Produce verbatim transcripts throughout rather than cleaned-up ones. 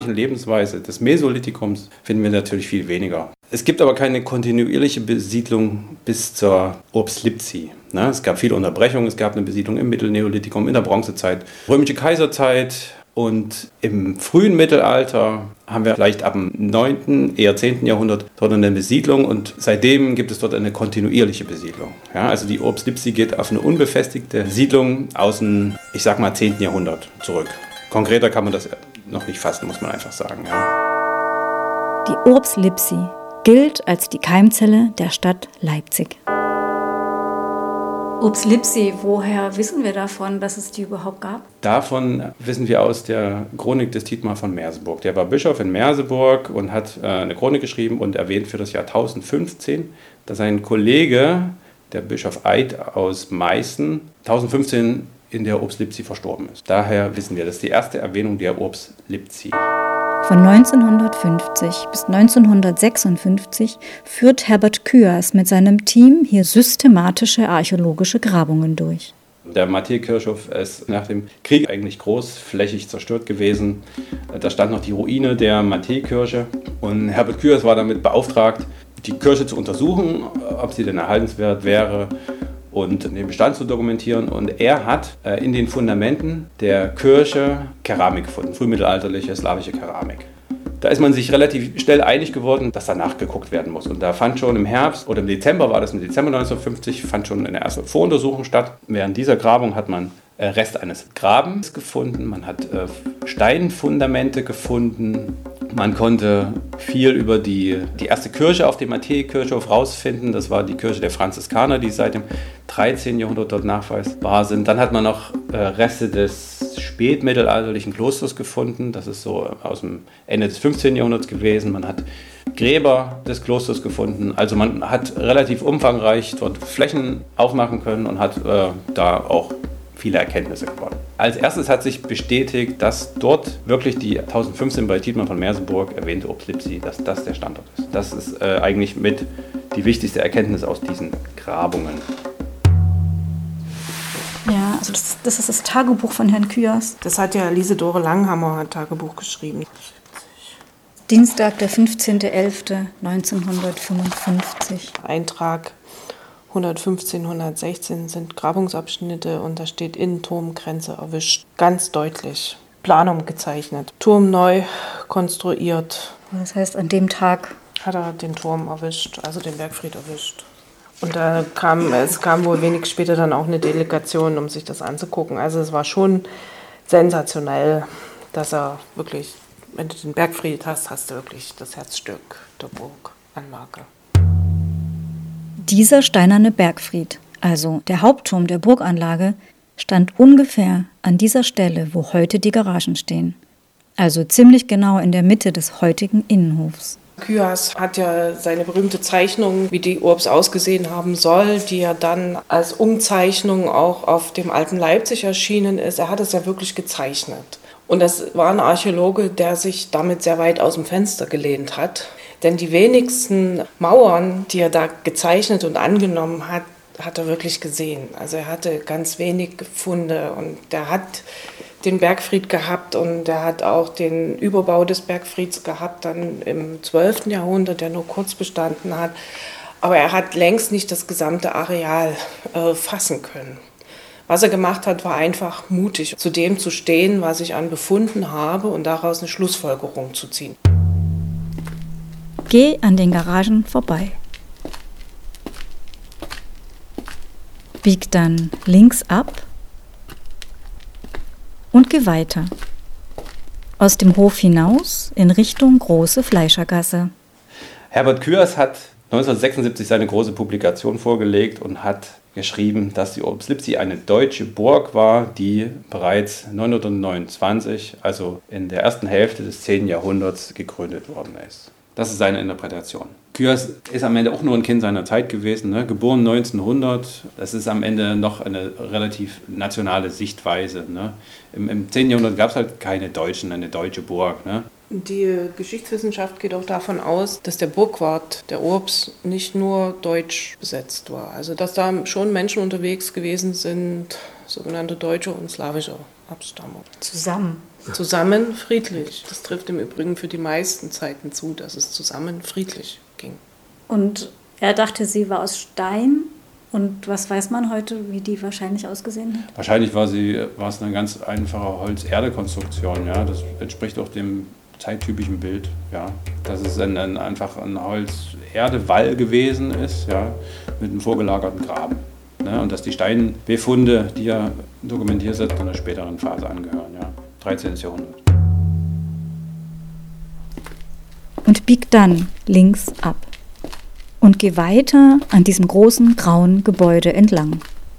Lebensweise des Mesolithikums finden wir natürlich viel weniger. Es gibt aber keine kontinuierliche Besiedlung bis zur Urbs Lipzi. Ne? Es gab viele Unterbrechungen, es gab eine Besiedlung im Mittelneolithikum, in der Bronzezeit, römische Kaiserzeit und im frühen Mittelalter haben wir vielleicht ab dem neunten, eher zehnten Jahrhundert dort eine Besiedlung und seitdem gibt es dort eine kontinuierliche Besiedlung. Ja? Also die Urbs Lipzi geht auf eine unbefestigte Siedlung aus dem, ich sag mal, zehnten Jahrhundert zurück. Konkreter kann man das noch nicht fassen, muss man einfach sagen. Ja. Die Urbs Lipzi gilt als die Keimzelle der Stadt Leipzig. Urbs Lipzi, woher wissen wir davon, dass es die überhaupt gab? Davon wissen wir aus der Chronik des Dietmar von Merseburg. Der war Bischof in Merseburg und hat äh, eine Chronik geschrieben und erwähnt für das Jahr tausendfünfzehn, dass ein Kollege, der Bischof Eid aus Meißen, tausendfünfzehn in der Urbs Lipzi verstorben ist. Daher wissen wir, das ist die erste Erwähnung der Urbs Lipzi. Von neunzehnhundertfünfzig bis neunzehnhundertsechsundfünfzig führt Herbert Küas mit seinem Team hier systematische archäologische Grabungen durch. Der Matthäkirchhof ist nach dem Krieg eigentlich großflächig zerstört gewesen. Da stand noch die Ruine der Matthäkirche und Herbert Küas war damit beauftragt, die Kirche zu untersuchen, ob sie denn erhaltenswert wäre und den Bestand zu dokumentieren. Und er hat äh, in den Fundamenten der Kirche Keramik gefunden, frühmittelalterliche slawische Keramik. Da ist man sich relativ schnell einig geworden, dass da nachgeguckt werden muss. Und da fand schon im Herbst oder im Dezember, war das im Dezember neunzehnhundertfünfzig, fand schon eine erste Voruntersuchung statt. Während dieser Grabung hat man äh, Rest eines Grabens gefunden, man hat äh, Steinfundamente gefunden. Man konnte viel über die, die erste Kirche auf dem Matthäkirchhof rausfinden. Das war die Kirche der Franziskaner, die seit dem dreizehnten Jahrhundert dort nachweisbar sind. Dann hat man noch äh, Reste des spätmittelalterlichen Klosters gefunden. Das ist so aus dem Ende des fünfzehnten Jahrhunderts gewesen. Man hat Gräber des Klosters gefunden. Also man hat relativ umfangreich dort Flächen aufmachen können und hat äh, da auch viele Erkenntnisse gewonnen. Als erstes hat sich bestätigt, dass dort wirklich die tausendfünfzehn bei Dietmar von Merseburg erwähnte Urbs Lipzi, dass das der Standort ist. Das ist äh, eigentlich mit die wichtigste Erkenntnis aus diesen Grabungen. Ja, also das, das ist das Tagebuch von Herrn Küas. Das hat ja Liesedore Langhammer ein Tagebuch geschrieben. Dienstag, der fünfzehnten elften neunzehnhundertfünfundfünfzig. Eintrag hundertfünfzehn, hundertsechzehn sind Grabungsabschnitte und da steht Innenturmgrenze erwischt. Ganz deutlich. Planung gezeichnet. Turm neu konstruiert. Das heißt, an dem Tag hat er den Turm erwischt, also den Bergfried erwischt. Und da kam, es kam wohl wenig später dann auch eine Delegation, um sich das anzugucken. Also es war schon sensationell, dass er wirklich, wenn du den Bergfried hast, hast du wirklich das Herzstück der Burg an Marke. Dieser steinerne Bergfried, also der Hauptturm der Burganlage, stand ungefähr an dieser Stelle, wo heute die Garagen stehen. Also ziemlich genau in der Mitte des heutigen Innenhofs. Küas hat ja seine berühmte Zeichnung, wie die Urbs ausgesehen haben soll, die ja dann als Umzeichnung auch auf dem alten Leipzig erschienen ist. Er hat es ja wirklich gezeichnet. Und das war ein Archäologe, der sich damit sehr weit aus dem Fenster gelehnt hat. Denn die wenigsten Mauern, die er da gezeichnet und angenommen hat, hat er wirklich gesehen. Also er hatte ganz wenig Funde und er hat den Bergfried gehabt und er hat auch den Überbau des Bergfrieds gehabt, dann im zwölften Jahrhundert, der nur kurz bestanden hat. Aber er hat längst nicht das gesamte Areal äh, fassen können. Was er gemacht hat, war einfach mutig, zu dem zu stehen, was ich an Befunden habe und daraus eine Schlussfolgerung zu ziehen. Geh an den Garagen vorbei. Bieg dann links ab und geh weiter. Aus dem Hof hinaus in Richtung Große Fleischergasse. Herbert Küas hat neunzehnhundertsechsundsiebzig seine große Publikation vorgelegt und hat geschrieben, dass die Urbs Lipzi eine deutsche Burg war, die bereits neunhundertneunundzwanzig, also in der ersten Hälfte des zehnten Jahrhunderts, gegründet worden ist. Das ist seine Interpretation. Küas ist am Ende auch nur ein Kind seiner Zeit gewesen, ne? Geboren neunzehnhundert. Das ist am Ende noch eine relativ nationale Sichtweise. Ne? Im, Im zehnten Jahrhundert gab es halt keine Deutschen, eine deutsche Burg. Ne? Die Geschichtswissenschaft geht auch davon aus, dass der Burgwart der Urbs nicht nur deutsch besetzt war. Also dass da schon Menschen unterwegs gewesen sind, sogenannte deutsche und slawische Abstammung. Zusammen. Zusammen friedlich. Das trifft im Übrigen für die meisten Zeiten zu, dass es zusammen friedlich ging. Und er dachte, sie war aus Stein. Und was weiß man heute, wie die wahrscheinlich ausgesehen hat? Wahrscheinlich war, sie, war es eine ganz einfache Holz-Erde-Konstruktion. Ja? Das entspricht auch dem zeittypischen Bild. Ja? Dass es ein, ein, einfach ein Holz-Erde-Wall gewesen ist, ja? Mit einem vorgelagerten Graben. Ne? Und dass die Steinbefunde, die ja dokumentiert sind, einer späteren Phase angehören. Ja? dreizehnten. Jahrhundert. Und bieg dann links ab. Und geh weiter an diesem großen grauen Gebäude entlang.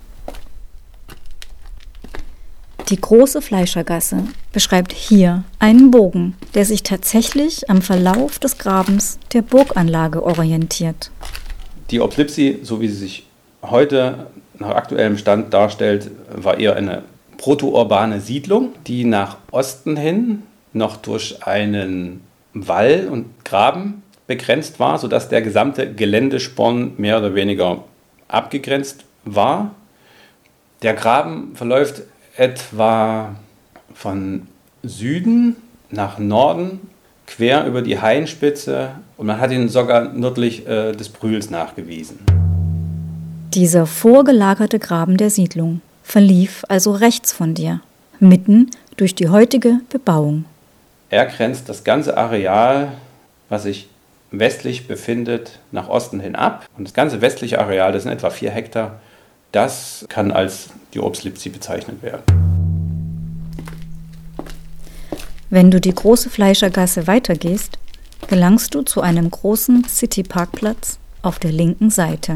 Die große Fleischergasse beschreibt hier einen Bogen, der sich tatsächlich am Verlauf des Grabens der Burganlage orientiert. Die Orbs Lipsi, so wie sie sich heute nach aktuellem Stand darstellt, war eher eine proto-urbane Siedlung, die nach Osten hin noch durch einen Wall und Graben begrenzt war, sodass der gesamte Geländesporn mehr oder weniger abgegrenzt war. Der Graben verläuft etwa von Süden nach Norden, quer über die Hainspitze, und man hat ihn sogar nördlich äh, des Brühls nachgewiesen. Dieser vorgelagerte Graben der Siedlung verlief also rechts von dir, mitten durch die heutige Bebauung. Er grenzt das ganze Areal, was sich westlich befindet, nach Osten hin ab. Und das ganze westliche Areal, das sind etwa vier Hektar, das kann als die Orbs Lipsi bezeichnet werden. Wenn du die große Fleischergasse weitergehst, gelangst du zu einem großen City-Parkplatz auf der linken Seite.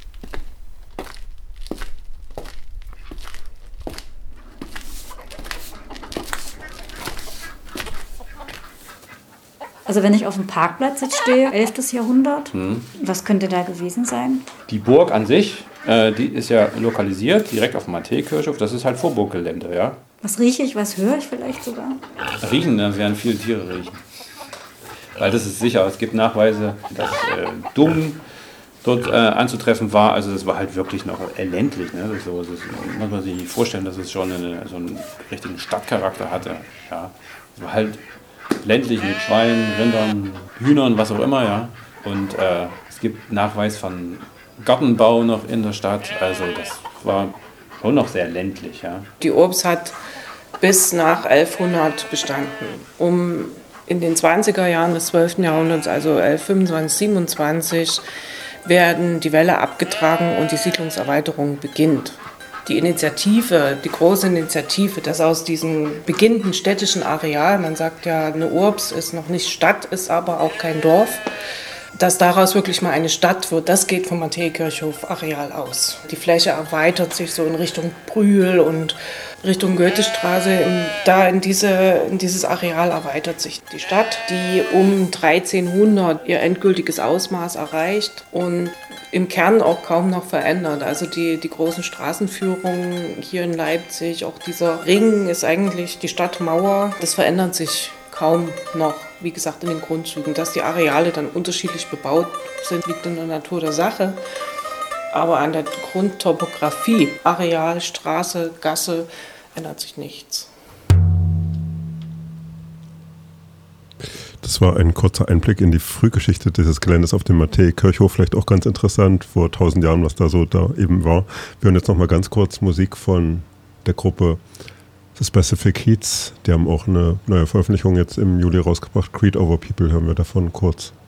Also wenn ich auf dem Parkplatz jetzt stehe, elftes Jahrhundert, hm. was könnte da gewesen sein? Die Burg an sich, äh, die ist ja lokalisiert, direkt auf dem Matthäikirchhof. Das ist halt Vorburggelände, ja. Was rieche ich, was höre ich vielleicht sogar? Riechen, da werden viele Tiere riechen. Weil das ist sicher, es gibt Nachweise, dass äh, Dung dort äh, anzutreffen war. Also das war halt wirklich noch ländlich. Ne? Das, so, das muss man sich nicht vorstellen, dass es schon eine, so einen richtigen Stadtcharakter hatte. Ja. Es war halt ländlich mit Schweinen, Rindern, Hühnern, was auch immer, ja. Und äh, es gibt Nachweis von Gartenbau noch in der Stadt. Also das war schon noch sehr ländlich, ja. Die Orbs hat bis nach elfhundert bestanden. Um in den zwanziger Jahren des zwölften. Jahrhunderts, also elf fünfundzwanzig, siebenundzwanzig, werden die Wälle abgetragen und die Siedlungserweiterung beginnt. Die Initiative, die große Initiative, dass aus diesem beginnenden städtischen Areal, man sagt ja, eine Urbs ist noch nicht Stadt, ist aber auch kein Dorf, dass daraus wirklich mal eine Stadt wird, das geht vom Matthäikirchhof-Areal aus. Die Fläche erweitert sich so in Richtung Brühl und Richtung Goethestraße. In, da in, diese, in dieses Areal erweitert sich die Stadt, die um dreizehnhundert ihr endgültiges Ausmaß erreicht und im Kern auch kaum noch verändert. Also die, die großen Straßenführungen hier in Leipzig, auch dieser Ring ist eigentlich die Stadtmauer, das verändert sich kaum noch, wie gesagt, in den Grundzügen. Dass die Areale dann unterschiedlich bebaut sind, liegt in der Natur der Sache. Aber an der Grundtopographie, Areal, Straße, Gasse, ändert sich nichts. Das war ein kurzer Einblick in die Frühgeschichte dieses Geländes auf dem Matthäikirchhof. Vielleicht auch ganz interessant, vor tausend Jahren, was da so da eben war. Wir hören jetzt noch mal ganz kurz Musik von der Gruppe The Specific Heats. Die haben auch eine neue Veröffentlichung jetzt im Juli rausgebracht. Creed Over People hören wir davon kurz.